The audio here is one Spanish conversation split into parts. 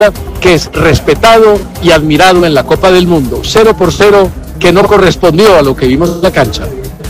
que es respetado y admirado en la Copa del Mundo. 0-0 que no correspondió a lo que vimos en la cancha.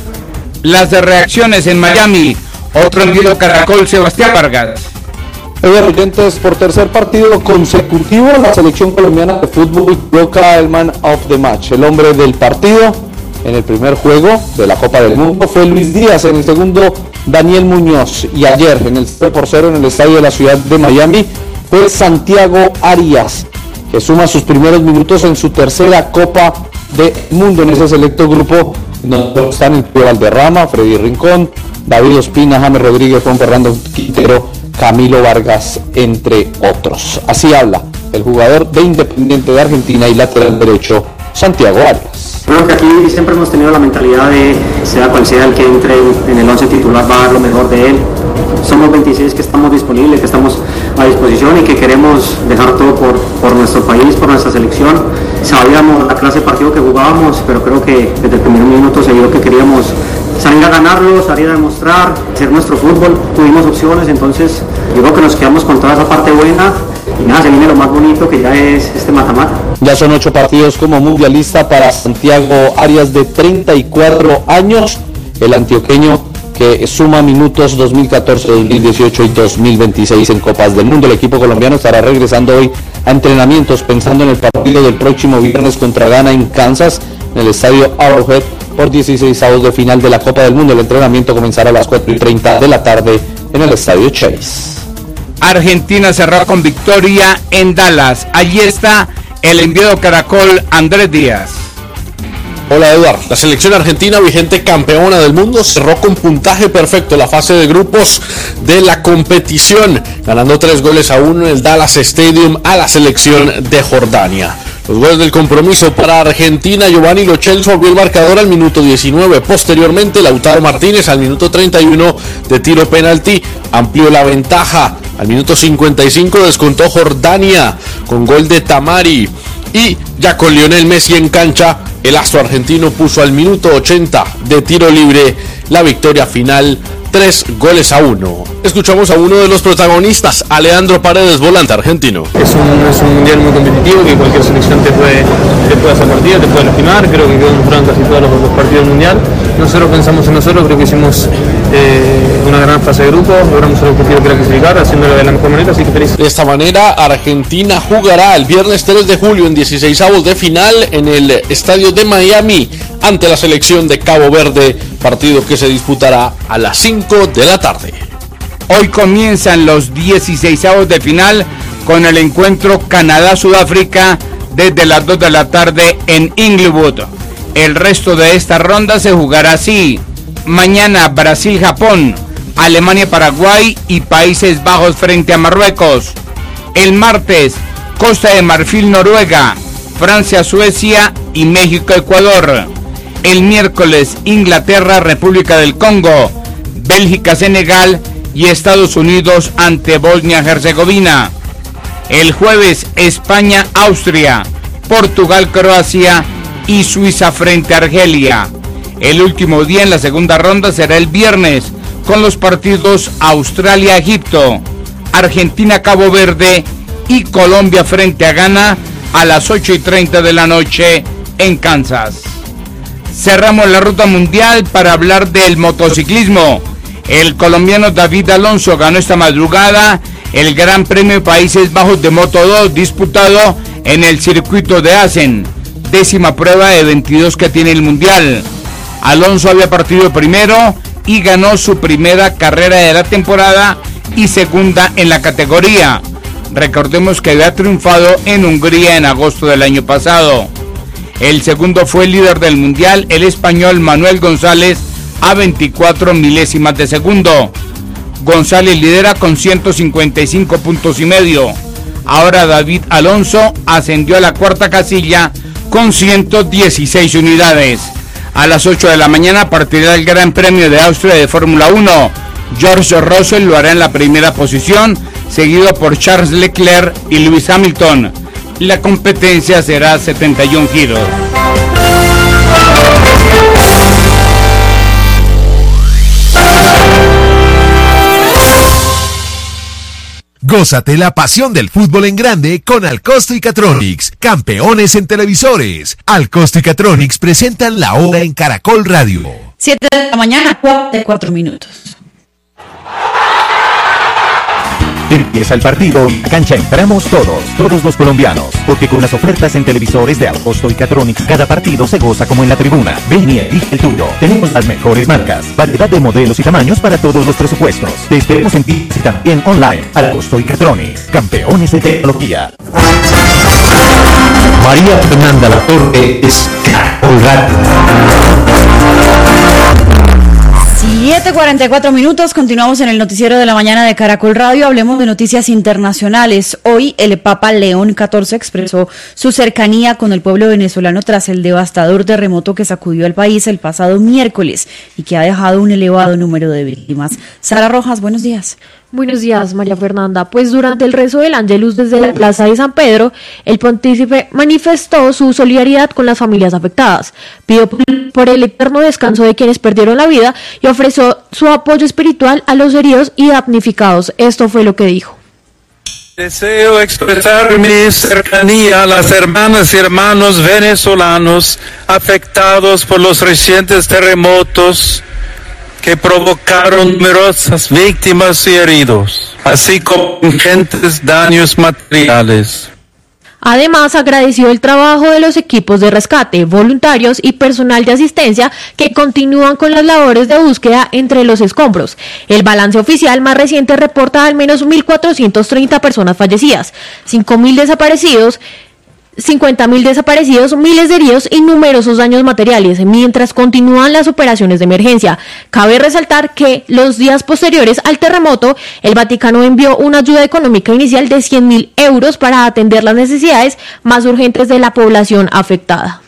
Las reacciones en Miami. Otro envío Caracol, Sebastián Vargas. Oyentes, por tercer partido consecutivo, la selección colombiana de fútbol coloca el man of the match, el hombre del partido. En el primer juego de la Copa del Mundo fue Luis Díaz, en el segundo Daniel Muñoz, y ayer en el 0-0 en el estadio de la ciudad de Miami fue Santiago Arias, que suma sus primeros minutos en su tercera Copa del Mundo en ese selecto grupo donde están el Pío Valderrama, Freddy Rincón, David Ospina, James Rodríguez, Juan Fernando Quintero, Camilo Vargas, entre otros. Así habla el jugador de Independiente de Argentina y lateral derecho, Santiago Arias. Creo que aquí siempre hemos tenido la mentalidad de, sea cual sea el que entre en el 11 titular, va a dar lo mejor de él. Somos 26 que estamos disponibles, que estamos a disposición y que queremos dejar todo por nuestro país, por nuestra selección. Sabíamos la clase de partido que jugábamos, pero creo que desde el primer minuto se vio que queríamos salir a ganarlo, salir a demostrar, hacer nuestro fútbol. Tuvimos opciones, entonces yo creo que nos quedamos con toda esa parte buena y nada, se viene lo más bonito que ya es este mata-mata. Ya son 8 partidos como mundialista para Santiago Arias, de 34 años, el antioqueño que suma minutos 2014, 2018 y 2026 en Copas del Mundo. El equipo colombiano estará regresando hoy a entrenamientos pensando en el partido del próximo viernes contra Ghana en Kansas, en el estadio Arrowhead, por 16avos de final de la Copa del Mundo. El entrenamiento comenzará a las 4:30 de la tarde en el estadio Chase. Argentina cerró con victoria en Dallas. Allí está el enviado Caracol, Andrés Díaz. Hola Eduard, la selección argentina, vigente campeona del mundo, cerró con puntaje perfecto la fase de grupos de la competición, ganando 3-1 en el Dallas Stadium a la selección de Jordania. Los goles del compromiso para Argentina: Giovanni Lo Celso abrió el marcador al minuto 19, posteriormente Lautaro Martínez al minuto 31 de tiro penalti amplió la ventaja. Al minuto 55 descontó Jordania con gol de Tamari, y ya con Lionel Messi en cancha, el astro argentino puso al minuto 80 de tiro libre la victoria final, 3-1. Escuchamos a uno de los protagonistas, a Leandro Paredes, volante argentino. Es un mundial muy competitivo, que cualquier selección te puede hacer partido, te puede lastimar. Creo que quedó demostrado en casi todos los partidos del mundial. Nosotros pensamos en nosotros, creo que hicimos una gran fase de grupo, logramos el objetivo que era clasificar, haciéndolo de la mejor manera, así que feliz. De esta manera, Argentina jugará el viernes 3 de julio en 16avos de final en el estadio de Miami ante la selección de Cabo Verde, partido que se disputará a las 5 de la tarde. Hoy comienzan los 16avos de final con el encuentro Canadá-Sudáfrica desde las 2 de la tarde en Inglewood. El resto de esta ronda se jugará así: mañana Brasil-Japón, Alemania-Paraguay y Países Bajos frente a Marruecos. El martes, Costa de Marfil-Noruega, Francia-Suecia y México-Ecuador. El miércoles, Inglaterra-República del Congo, Bélgica-Senegal y Estados Unidos ante Bosnia-Herzegovina. El jueves, España-Austria, Portugal-Croacia y Suiza frente a Argelia. El último día en la segunda ronda será el viernes, con los partidos Australia-Egipto, Argentina-Cabo Verde y Colombia frente a Ghana a las 8:30 de la noche en Kansas. Cerramos la ruta mundial para hablar del motociclismo. El colombiano David Alonso ganó esta madrugada el Gran Premio de Países Bajos de Moto2 disputado en el circuito de Assen, 10ª prueba de 22 que tiene el mundial. Alonso había partido primero y ganó su primera carrera de la temporada y segunda en la categoría. Recordemos que había triunfado en Hungría en agosto del año pasado. El segundo fue el líder del mundial, el español Manuel González, a 24 milésimas de segundo. González lidera con 155 puntos y medio. Ahora David Alonso ascendió a la cuarta casilla con 116 unidades. A las 8 de la mañana partirá el Gran Premio de Austria de Fórmula 1. George Russell lo hará en la primera posición, seguido por Charles Leclerc y Lewis Hamilton. La competencia será 71 giros. Gózate la pasión del fútbol en grande con Alcosto y Catronics, campeones en televisores. Alcosto y Catronics presentan La Hora en Caracol Radio. 7 de la mañana, 4 minutos. Empieza el partido, a cancha entramos todos los colombianos, porque con las ofertas en televisores de Alcosto y Catronics, cada partido se goza como en la tribuna. Ven y elige el tuyo. Tenemos las mejores marcas, variedad de modelos y tamaños para todos los presupuestos. Te esperamos en ti y también online. Alcosto y Catronics, campeones de tecnología. María Fernanda Latorre es Caracol Radio. 7:44 minutos, continuamos en el noticiero de la mañana de Caracol Radio. Hablemos de noticias internacionales. Hoy el Papa León XIV expresó su cercanía con el pueblo venezolano tras el devastador terremoto que sacudió al país el pasado miércoles y que ha dejado un elevado número de víctimas. Sara Rojas, buenos días. Buenos días, María Fernanda. Pues durante el rezo del Ángelus desde la Plaza de San Pedro, el pontífice manifestó su solidaridad con las familias afectadas, pidió por el eterno descanso de quienes perdieron la vida y ofreció su apoyo espiritual a los heridos y damnificados. Esto fue lo que dijo. Deseo expresar mi cercanía a las hermanas y hermanos venezolanos afectados por los recientes terremotos que provocaron numerosas víctimas y heridos, así como ingentes daños materiales. Además, agradeció el trabajo de los equipos de rescate, voluntarios y personal de asistencia que continúan con las labores de búsqueda entre los escombros. El balance oficial más reciente reporta al menos 1.430 personas fallecidas, 5.000 desaparecidos, 50.000 desaparecidos, miles de heridos y numerosos daños materiales, mientras continúan las operaciones de emergencia. Cabe resaltar que los días posteriores al terremoto, el Vaticano envió una ayuda económica inicial de 100.000 euros para atender las necesidades más urgentes de la población afectada.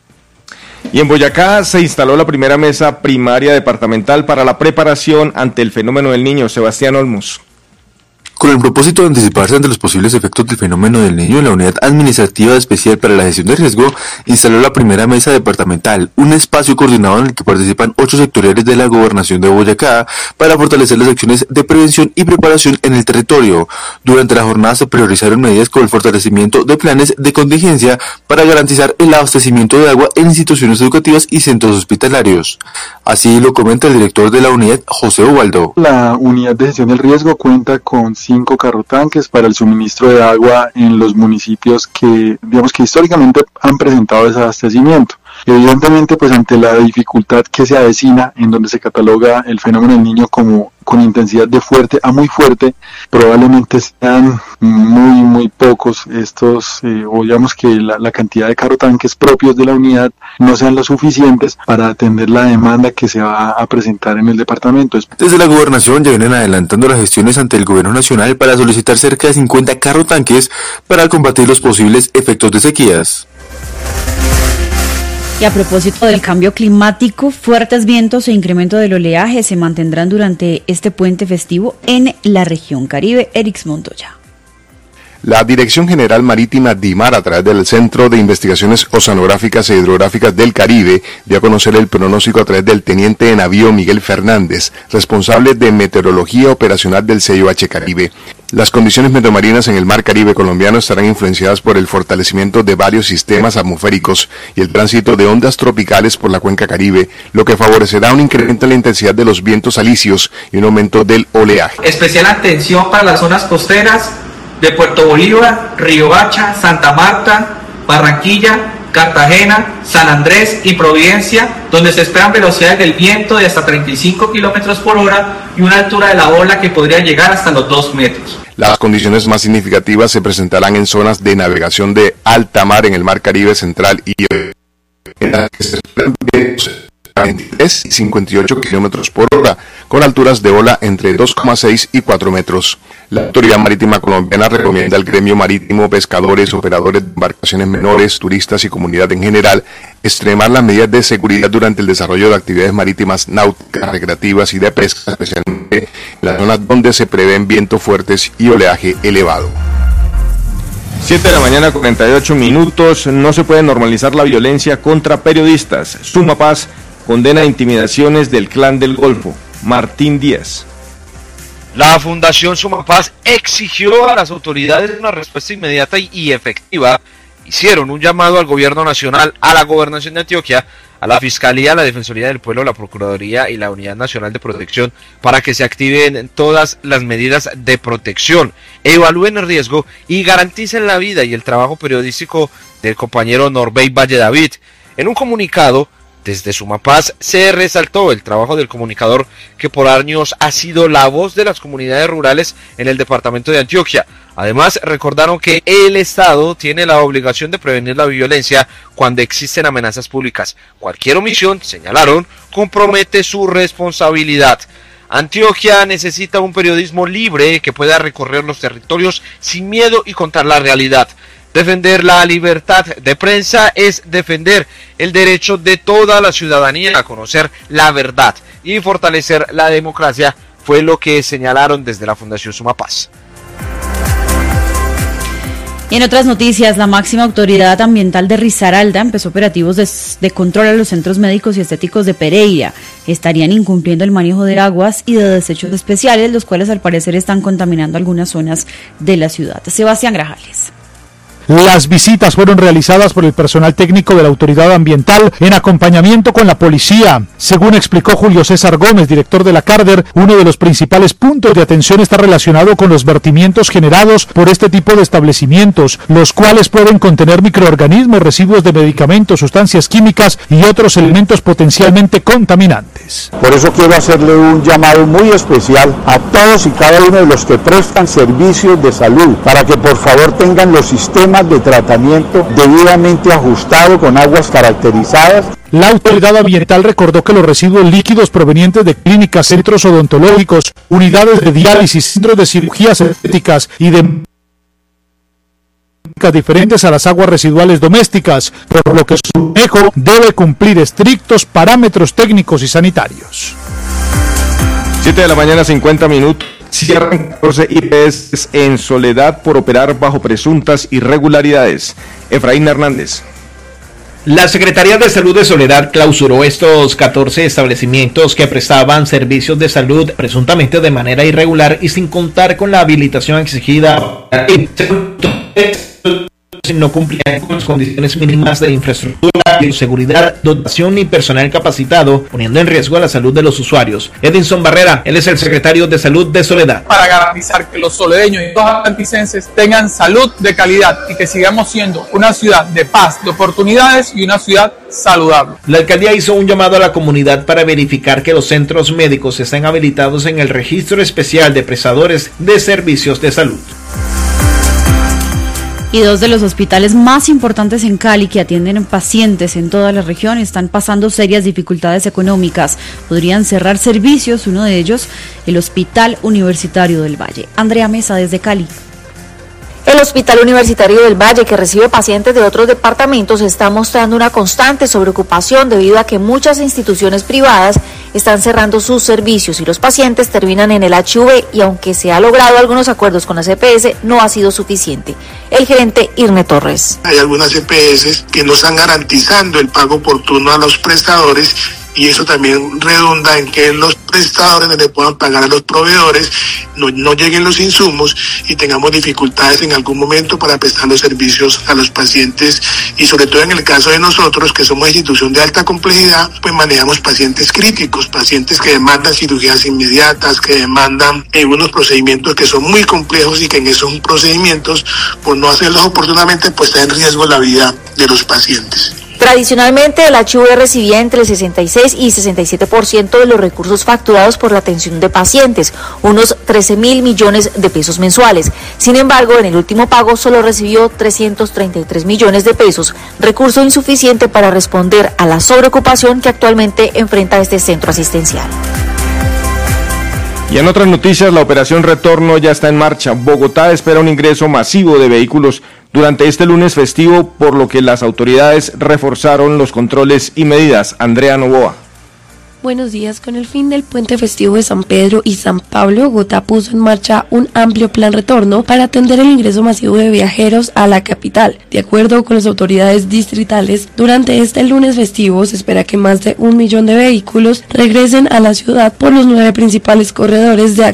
Y en Boyacá se instaló la primera mesa primaria departamental para la preparación ante el fenómeno del Niño. Sebastián Olmos. Con el propósito de anticiparse ante los posibles efectos del fenómeno del Niño, la Unidad Administrativa Especial para la Gestión de Riesgo instaló la primera mesa departamental, un espacio coordinado en el que participan 8 sectoriales de la Gobernación de Boyacá para fortalecer las acciones de prevención y preparación en el territorio. Durante la jornada se priorizaron medidas como el fortalecimiento de planes de contingencia para garantizar el abastecimiento de agua en instituciones educativas y centros hospitalarios. Así lo comenta el director de la unidad, José Ubaldo. La Unidad de Gestión del Riesgo cuenta con 5 carrotanques para el suministro de agua en los municipios que históricamente han presentado desabastecimiento. Evidentemente, pues ante la dificultad que se avecina, en donde se cataloga el fenómeno del Niño como con intensidad de fuerte a muy fuerte, probablemente sean muy pocos estos, o digamos que la cantidad de carrotanques propios de la unidad no sean lo suficientes para atender la demanda que se va a presentar en el departamento. Desde la gobernación ya vienen adelantando las gestiones ante el gobierno nacional para solicitar cerca de 50 carrotanques para combatir los posibles efectos de sequías. Y a propósito del cambio climático, fuertes vientos e incremento del oleaje se mantendrán durante este puente festivo en la región Caribe. Erix Montoya. La Dirección General Marítima DIMAR, a través del Centro de Investigaciones Oceanográficas e Hidrográficas del Caribe, dio a conocer el pronóstico a través del teniente de navío Miguel Fernández, responsable de meteorología operacional del CIOH Caribe. Las condiciones meteomarinas en el mar Caribe colombiano estarán influenciadas por el fortalecimiento de varios sistemas atmosféricos y el tránsito de ondas tropicales por la cuenca Caribe, lo que favorecerá un incremento en la intensidad de los vientos alisios y un aumento del oleaje. Especial atención para las zonas costeras de Puerto Bolívar, Riohacha, Santa Marta, Barranquilla, Cartagena, San Andrés y Providencia, donde se esperan velocidades del viento de hasta 35 kilómetros por hora y una altura de la ola que podría llegar hasta los 2 metros. Las condiciones más significativas se presentarán en zonas de navegación de alta mar en el mar Caribe central y en las que se esperan vientos a 23 y 58 kilómetros por hora, con alturas de ola entre 2,6 y 4 metros. La Autoridad Marítima Colombiana recomienda al gremio marítimo, pescadores, operadores de embarcaciones menores, turistas y comunidad en general extremar las medidas de seguridad durante el desarrollo de actividades marítimas náuticas, recreativas y de pesca, especialmente en las zonas donde se prevén vientos fuertes y oleaje elevado. 7 de la mañana, 48 minutos. No se puede normalizar la violencia contra periodistas. Suma Paz condena intimidaciones del Clan del Golfo. Martín Díaz. La Fundación Sumapaz exigió a las autoridades una respuesta inmediata y efectiva. Hicieron un llamado al gobierno nacional, a la gobernación de Antioquia, a la Fiscalía, a la Defensoría del Pueblo, la Procuraduría y la Unidad Nacional de Protección para que se activen todas las medidas de protección, evalúen el riesgo y garanticen la vida y el trabajo periodístico del compañero Norbey Valle David. En un comunicado, desde Sumapaz se resaltó el trabajo del comunicador que por años ha sido la voz de las comunidades rurales en el departamento de Antioquia. Además, recordaron que el Estado tiene la obligación de prevenir la violencia cuando existen amenazas públicas. Cualquier omisión, señalaron, compromete su responsabilidad. Antioquia necesita un periodismo libre que pueda recorrer los territorios sin miedo y contar la realidad. Defender la libertad de prensa es defender el derecho de toda la ciudadanía a conocer la verdad y fortalecer la democracia, fue lo que señalaron desde la Fundación Sumapaz. Y en otras noticias, la máxima autoridad ambiental de Risaralda empezó operativos de control a los centros médicos y estéticos de Pereira. Estarían incumpliendo el manejo de aguas y de desechos especiales, los cuales al parecer están contaminando algunas zonas de la ciudad. Sebastián Grajales. Las visitas fueron realizadas por el personal técnico de la autoridad ambiental en acompañamiento con la policía. Según explicó Julio César Gómez, director de la Carder, uno de los principales puntos de atención está relacionado con los vertimientos generados por este tipo de establecimientos, los cuales pueden contener microorganismos, residuos de medicamentos, sustancias químicas y otros elementos potencialmente contaminantes. Por eso quiero hacerle un llamado muy especial a todos y cada uno de los que prestan servicios de salud para que por favor tengan los sistemas de tratamiento debidamente ajustado con aguas caracterizadas. La autoridad ambiental recordó que los residuos líquidos provenientes de clínicas, centros odontológicos, unidades de diálisis, centros de cirugías estéticas y de diferentes a las aguas residuales domésticas, por lo que su manejo debe cumplir estrictos parámetros técnicos y sanitarios. 7:50 a.m. Cierran 14 IPS en Soledad por operar bajo presuntas irregularidades. Efraín Hernández. La Secretaría de Salud de Soledad clausuró estos 14 establecimientos que prestaban servicios de salud presuntamente de manera irregular y sin contar con la habilitación exigida. No cumplían con las condiciones mínimas de infraestructura, seguridad, dotación y personal capacitado, poniendo en riesgo a la salud de los usuarios. Edinson Barrera, él es el secretario de Salud de Soledad. Para garantizar que los soledeños y los atlanticenses tengan salud de calidad y que sigamos siendo una ciudad de paz, de oportunidades y una ciudad saludable. La alcaldía hizo un llamado a la comunidad para verificar que los centros médicos estén habilitados en el registro especial de prestadores de servicios de salud. Y dos de los hospitales más importantes en Cali que atienden pacientes en toda la región están pasando serias dificultades económicas. Podrían cerrar servicios, uno de ellos, el Hospital Universitario del Valle. Andrea Mesa desde Cali. El Hospital Universitario del Valle, que recibe pacientes de otros departamentos, está mostrando una constante sobreocupación debido a que muchas instituciones privadas están cerrando sus servicios y los pacientes terminan en el HV, y aunque se ha logrado algunos acuerdos con las EPS, no ha sido suficiente. El gerente Irne Torres. Hay algunas EPS que no están garantizando el pago oportuno a los prestadores, y eso también redunda en que los prestadores no le puedan pagar a los proveedores, no lleguen los insumos y tengamos dificultades en algún momento para prestar los servicios a los pacientes, y sobre todo en el caso de nosotros, que somos institución de alta complejidad, pues manejamos pacientes críticos, pacientes que demandan cirugías inmediatas, que demandan unos procedimientos que son muy complejos y que en esos procedimientos, por no hacerlos oportunamente, pues está en riesgo la vida de los pacientes. Tradicionalmente, el HV recibía entre el 66 y 67% de los recursos facturados por la atención de pacientes, unos 13.000 millones de pesos mensuales. Sin embargo, en el último pago solo recibió 333 millones de pesos, recurso insuficiente para responder a la sobreocupación que actualmente enfrenta este centro asistencial. Y en otras noticias, la operación Retorno ya está en marcha. Bogotá espera un ingreso masivo de vehículos durante este lunes festivo, por lo que las autoridades reforzaron los controles y medidas. Andrea Novoa. Buenos días. Con el fin del puente festivo de San Pedro y San Pablo, Bogotá puso en marcha un amplio plan retorno para atender el ingreso masivo de viajeros a la capital. De acuerdo con las autoridades distritales, durante este lunes festivo se espera que más de 1 millón de vehículos regresen a la ciudad por los 9 principales corredores de acceso.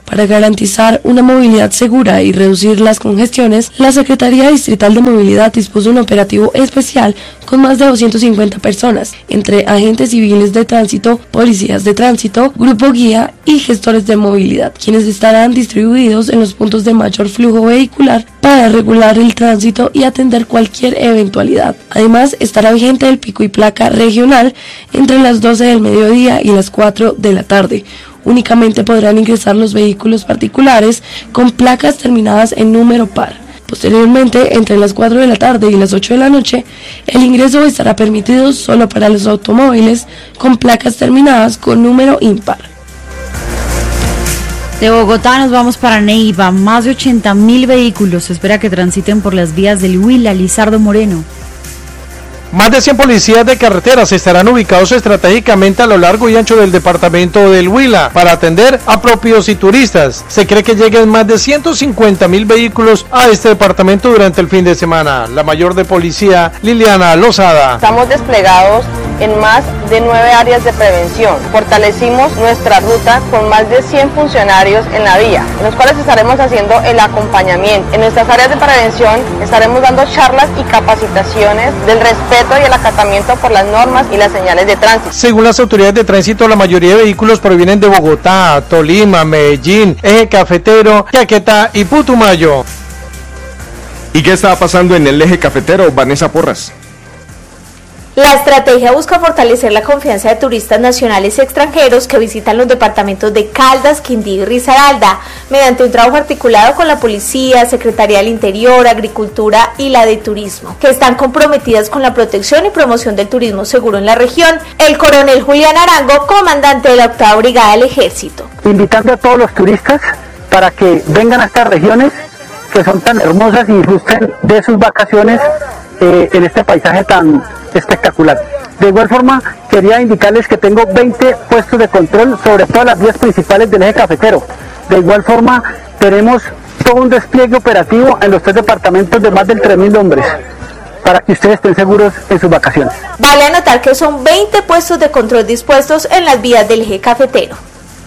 Para garantizar una movilidad segura y reducir las congestiones, la Secretaría Distrital de Movilidad dispuso un operativo especial con más de 250 personas, entre agentes civiles de tránsito, policías de tránsito, grupo guía y gestores de movilidad, quienes estarán distribuidos en los puntos de mayor flujo vehicular para regular el tránsito y atender cualquier eventualidad. Además, estará vigente el pico y placa regional entre las 12 del mediodía y las 4 de la tarde. Únicamente podrán ingresar los vehículos particulares con placas terminadas en número par. Posteriormente, entre las 4 de la tarde y las 8 de la noche, el ingreso estará permitido solo para los automóviles con placas terminadas con número impar. De Bogotá nos vamos para Neiva. Más de 80.000 vehículos se espera que transiten por las vías del Huila. Lizardo Moreno. Más de 100 policías de carreteras estarán ubicados estratégicamente a lo largo y ancho del departamento del Huila para atender a propios y turistas. Se cree que lleguen más de 150.000 vehículos a este departamento durante el fin de semana. La mayor de policía, Liliana Lozada. Estamos desplegados en más de 9 áreas de prevención. Fortalecimos nuestra ruta con más de 100 funcionarios en la vía, en los cuales estaremos haciendo el acompañamiento. En nuestras áreas de prevención estaremos dando charlas y capacitaciones del respeto y el acatamiento por las normas y las señales de tránsito. Según las autoridades de tránsito, la mayoría de vehículos provienen de Bogotá, Tolima, Medellín, Eje Cafetero, Caquetá y Putumayo. ¿Y qué estaba pasando en el Eje Cafetero, Vanessa Porras? La estrategia busca fortalecer la confianza de turistas nacionales y extranjeros que visitan los departamentos de Caldas, Quindío y Risaralda, mediante un trabajo articulado con la Policía, Secretaría del Interior, Agricultura y la de Turismo, que están comprometidas con la protección y promoción del turismo seguro en la región. El coronel Julián Arango, comandante de la 8ª Brigada del Ejército. Invitando a todos los turistas para que vengan a estas regiones que son tan hermosas y disfruten de sus vacaciones en este paisaje tan espectacular. De igual forma, quería indicarles que tengo 20 puestos de control sobre todas las vías principales del Eje Cafetero. De igual forma, tenemos todo un despliegue operativo en los 3 departamentos de más de 3.000 hombres, para que ustedes estén seguros en sus vacaciones. Vale anotar que son 20 puestos de control dispuestos en las vías del Eje Cafetero.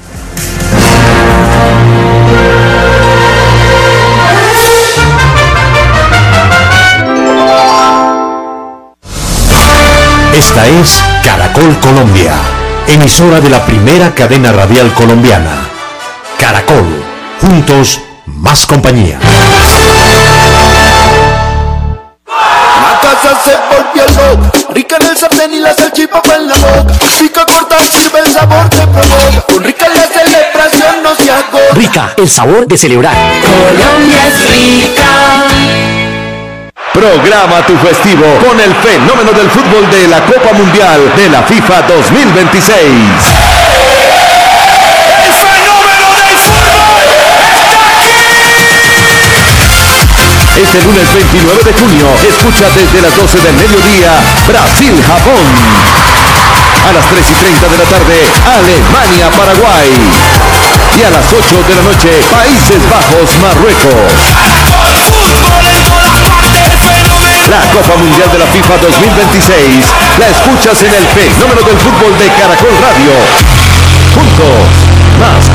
Esta es Caracol Colombia, emisora de la primera cadena radial colombiana. Caracol, juntos, más compañía. La casa se volvió loca, rica en el sartén y la salchipapa en la boca. Pica corta, sirve el sabor de provoca. Con Rica la celebración no se agota. Rica, el sabor de celebrar. Colombia es rica. Programa tu festivo con el fenómeno del fútbol de la Copa Mundial de la FIFA 2026. ¡El fenómeno del fútbol está aquí! Este lunes 29 de junio, escucha desde las 12 del mediodía Brasil-Japón. A las 3:30 de la tarde, Alemania-Paraguay. Y a las 8 de la noche, Países Bajos-Marruecos. La Copa Mundial de la FIFA 2026 la escuchas en el fenómeno del fútbol de Caracol Radio. Juntos, más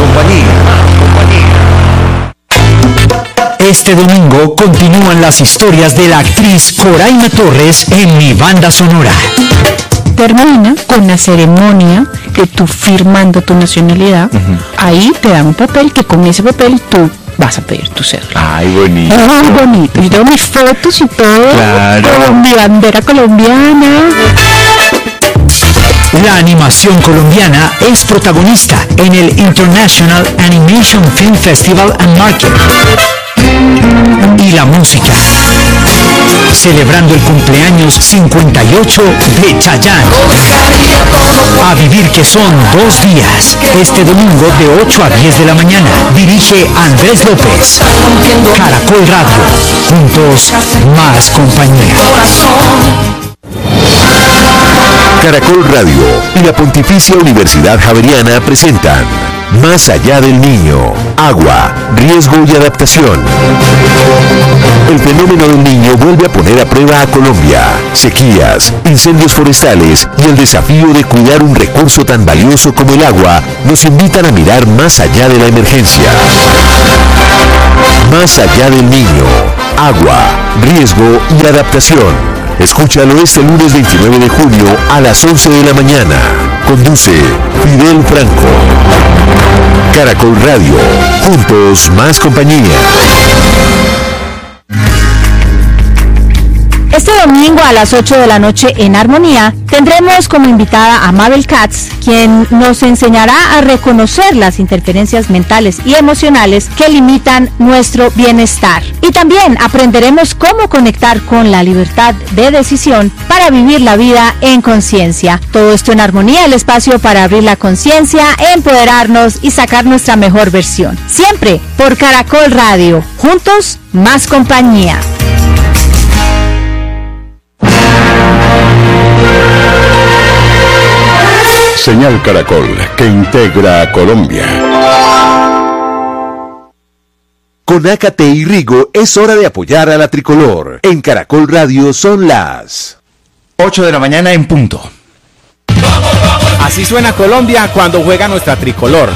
compañía. Este domingo continúan las historias de la actriz Coraima Torres en Mi Banda Sonora. Termina con la ceremonia de tú firmando tu nacionalidad. Ahí te dan un papel que con ese papel tú vas a pedir tu cédula. Ay, bonito. Muy bonito. Yo tengo mis fotos y todo. Claro. Con mi bandera colombiana. La animación colombiana es protagonista en el International Animation Film Festival and Market. Y la música, celebrando el cumpleaños 58 de Chayanne. A vivir que son 2 días, este domingo de 8 a 10 de la mañana. Dirige Andrés López. Caracol Radio, juntos, más compañía. Caracol Radio y la Pontificia Universidad Javeriana presentan Más allá del niño. Agua, riesgo y adaptación. El fenómeno del niño vuelve a poner a prueba a Colombia. Sequías, incendios forestales y el desafío de cuidar un recurso tan valioso como el agua nos invitan a mirar más allá de la emergencia. Más allá del niño. Agua, riesgo y adaptación. Escúchalo este lunes 29 de junio a las 11 de la mañana. Conduce Fidel Franco. Caracol Radio. Juntos más compañía. Este domingo a las 8 de la noche en Armonía tendremos como invitada a Mabel Katz, quien nos enseñará a reconocer las interferencias mentales y emocionales que limitan nuestro bienestar. Y también aprenderemos cómo conectar con la libertad de decisión para vivir la vida en conciencia. Todo esto en Armonía, el espacio para abrir la conciencia, empoderarnos y sacar nuestra mejor versión. Siempre por Caracol Radio. Juntos, más compañía. Señal Caracol, que integra a Colombia. Con Ácate y Rigo es hora de apoyar a la tricolor. En Caracol Radio son las 8 de la mañana en punto. Así suena Colombia cuando juega nuestra tricolor.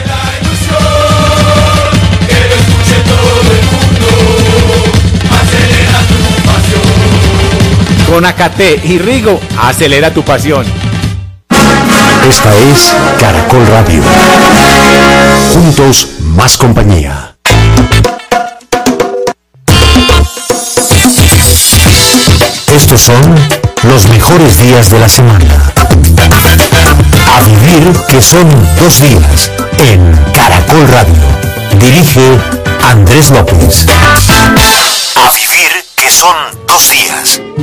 Con Ácate y Rigo, acelera tu pasión. Esta es Caracol Radio. Juntos, más compañía. Estos son los mejores días de la semana. A vivir que son 2 días en Caracol Radio. Dirige Andrés López. A vivir que son 2 días.